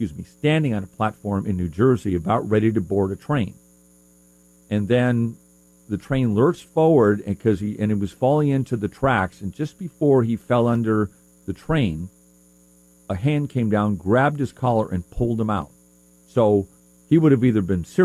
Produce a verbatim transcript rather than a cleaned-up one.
excuse me, standing on a platform in New Jersey about ready to board a train. And then the train lurched forward and because he and it was falling into the tracks, and just before he fell under the train, a hand came down, grabbed his collar, and pulled him out. So he would have either been seriously